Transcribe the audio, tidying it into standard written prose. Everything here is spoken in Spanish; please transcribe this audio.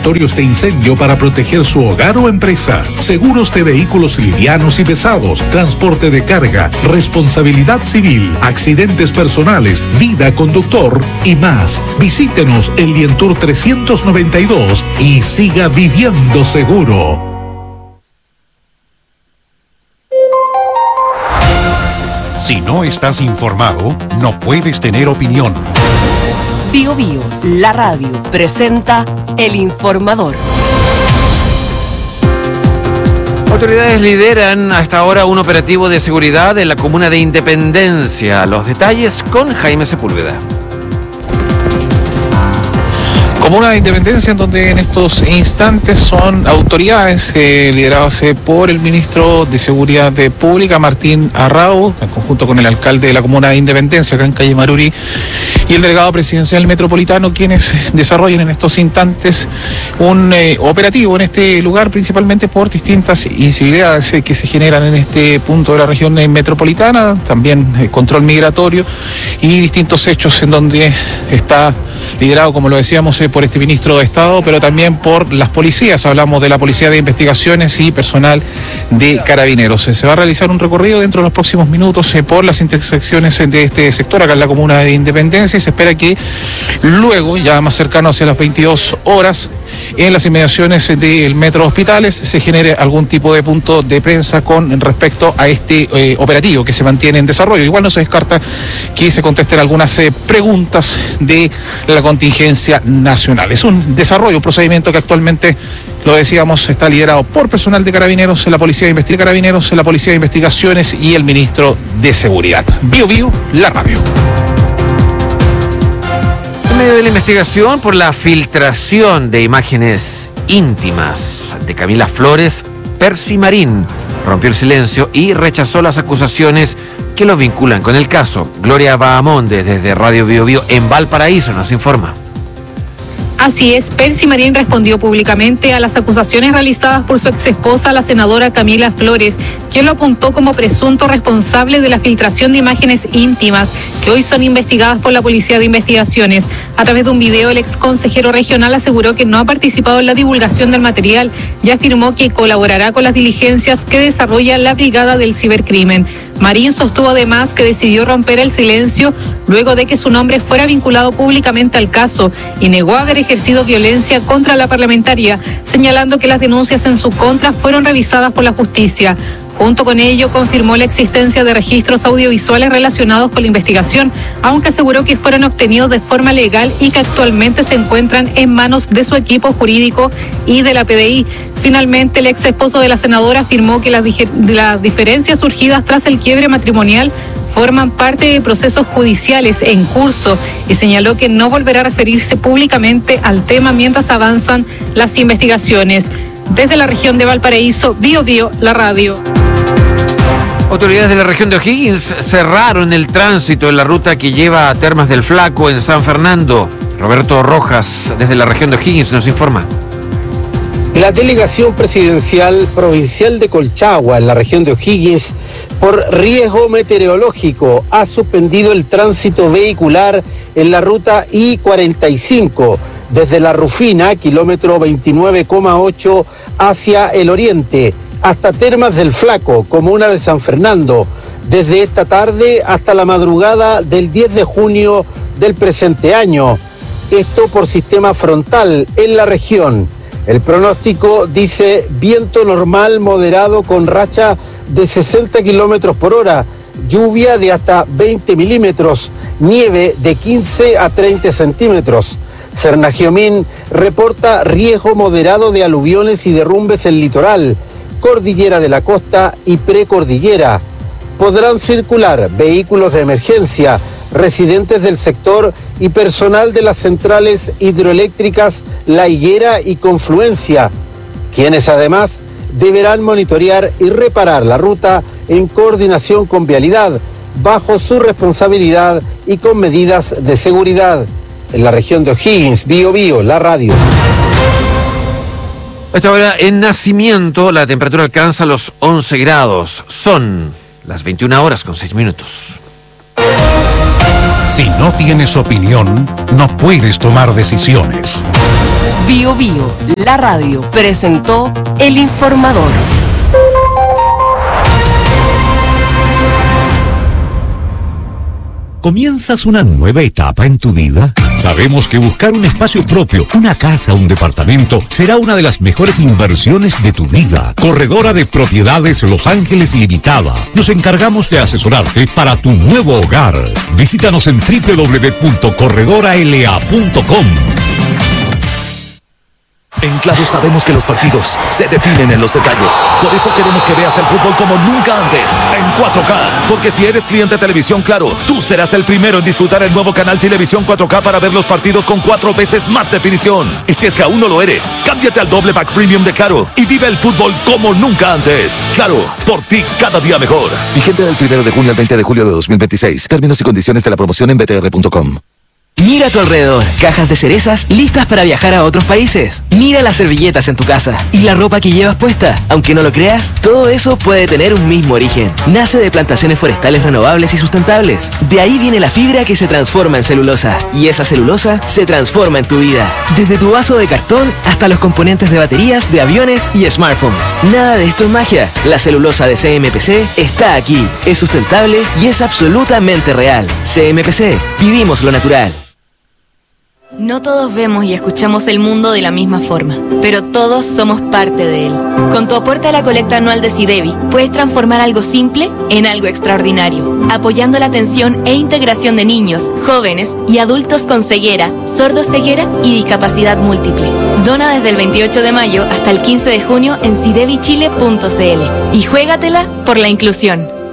obligatorios de incendio para proteger su hogar o empresa, seguros de vehículos livianos y pesados, transporte de carga, responsabilidad civil, accidentes personales, vida conductor y más. Visítenos en Lientour 392 y siga viviendo seguro. Si no estás informado, no puedes tener opinión. Bio Bio, la radio, presenta El Informador. Autoridades lideran hasta ahora un operativo de seguridad en la comuna de Independencia. Los detalles con Jaime Sepúlveda. Comuna de Independencia, en donde en estos instantes son autoridades lideradas por el ministro de Seguridad Pública, Martín Arrau, en conjunto con el alcalde de la Comuna de Independencia, acá en calle Maruri, y el delegado presidencial metropolitano, quienes desarrollan en estos instantes un operativo en este lugar, principalmente por distintas incivilidades que se generan en este punto de la región metropolitana, también control migratorio y distintos hechos en donde está liderado, como lo decíamos, por este ministro de Estado, pero también por las policías. Hablamos de la Policía de Investigaciones y personal de Carabineros. Se va a realizar un recorrido dentro de los próximos minutos por las intersecciones de este sector, acá en la Comuna de Independencia, y se espera que luego, ya más cercano hacia las 22 horas, en las inmediaciones del Metro Hospitales, se genere algún tipo de punto de prensa con respecto a este operativo que se mantiene en desarrollo. Igual no se descarta que se contesten algunas preguntas de la contingencia nacional. Es un desarrollo, un procedimiento que actualmente, lo decíamos, está liderado por personal de Carabineros, la Policía de Carabineros, la Policía de Investigaciones y el Ministro de Seguridad. Bio Bio, la radio. En medio de la investigación por la filtración de imágenes íntimas de Camila Flores, Percy Marín rompió el silencio y rechazó las acusaciones que lo vinculan con el caso. Gloria Bahamonde, desde Radio Bio Bio en Valparaíso, nos informa. Así es, Percy Marín respondió públicamente a las acusaciones realizadas por su exesposa, la senadora Camila Flores, quien lo apuntó como presunto responsable de la filtración de imágenes íntimas que hoy son investigadas por la Policía de Investigaciones. A través de un video, el ex consejero regional aseguró que no ha participado en la divulgación del material y afirmó que colaborará con las diligencias que desarrolla la Brigada del Cibercrimen. Marín sostuvo además que decidió romper el silencio luego de que su nombre fuera vinculado públicamente al caso y negó haber ejercido violencia contra la parlamentaria, señalando que las denuncias en su contra fueron revisadas por la justicia. Junto con ello, confirmó la existencia de registros audiovisuales relacionados con la investigación, aunque aseguró que fueron obtenidos de forma legal y que actualmente se encuentran en manos de su equipo jurídico y de la PDI. Finalmente, el ex esposo de la senadora afirmó que las diferencias surgidas tras el quiebre matrimonial forman parte de procesos judiciales en curso y señaló que no volverá a referirse públicamente al tema mientras avanzan las investigaciones. Desde la región de Valparaíso, Bio Bio, la radio. Autoridades de la región de O'Higgins cerraron el tránsito en la ruta que lleva a Termas del Flaco en San Fernando. Roberto Rojas, desde la región de O'Higgins, nos informa. La delegación presidencial provincial de Colchagua, en la región de O'Higgins, por riesgo meteorológico, ha suspendido el tránsito vehicular en la ruta I-45, desde La Rufina, kilómetro 29,8, hacia el oriente, hasta Termas del Flaco, comuna de San Fernando, desde esta tarde hasta la madrugada del 10 de junio del presente año. Esto por sistema frontal en la región. El pronóstico dice viento normal moderado con racha de 60 kilómetros por hora, lluvia de hasta 20 milímetros, nieve de 15 a 30 centímetros. Cernagiomín reporta riesgo moderado de aluviones y derrumbes en litoral, cordillera de la costa y precordillera. Podrán circular vehículos de emergencia, residentes del sector y personal de las centrales hidroeléctricas La Higuera y Confluencia, quienes además deberán monitorear y reparar la ruta en coordinación con Vialidad, bajo su responsabilidad y con medidas de seguridad. En la región de O'Higgins, Bio Bio, la radio. A esta hora en Nacimiento la temperatura alcanza los 11 grados. Son las 21 horas con 6 minutos. Si no tienes opinión, no puedes tomar decisiones. Bio Bio, la radio, presentó El Informador. ¿Comienzas una nueva etapa en tu vida? Sabemos que buscar un espacio propio, una casa, un departamento, será una de las mejores inversiones de tu vida. Corredora de Propiedades Los Ángeles Limitada. Nos encargamos de asesorarte para tu nuevo hogar. Visítanos en www.corredorala.com. En Claro sabemos que los partidos se definen en los detalles. Por eso queremos que veas el fútbol como nunca antes, en 4K. Porque si eres cliente de Televisión Claro, tú serás el primero en disfrutar el nuevo canal Televisión 4K para ver los partidos con 4 veces más definición. Y si es que aún no lo eres, cámbiate al doble pack premium de Claro y vive el fútbol como nunca antes. Claro, por ti cada día mejor. Vigente del 1 de junio al 20 de julio de 2026. Términos y condiciones de la promoción en btr.com. Mira a tu alrededor, cajas de cerezas listas para viajar a otros países. Mira las servilletas en tu casa y la ropa que llevas puesta. Aunque no lo creas, todo eso puede tener un mismo origen. Nace de plantaciones forestales renovables y sustentables. De ahí viene la fibra que se transforma en celulosa. Y esa celulosa se transforma en tu vida. Desde tu vaso de cartón hasta los componentes de baterías, de aviones y smartphones. Nada de esto es magia. La celulosa de CMPC está aquí. Es sustentable y es absolutamente real. CMPC, vivimos lo natural. No todos vemos y escuchamos el mundo de la misma forma, pero todos somos parte de él. Con tu aporte a la colecta anual de SIDEBI, puedes transformar algo simple en algo extraordinario, apoyando la atención e integración de niños, jóvenes y adultos con ceguera, sordoceguera y discapacidad múltiple. Dona desde el 28 de mayo hasta el 15 de junio en sidebichile.cl y juégatela por la inclusión.